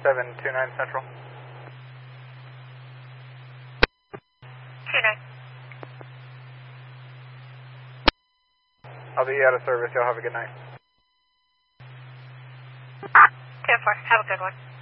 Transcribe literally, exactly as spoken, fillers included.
seven two nine Central. two nine. I'll be out of service. Y'all have a good night. ten four. Have a good one.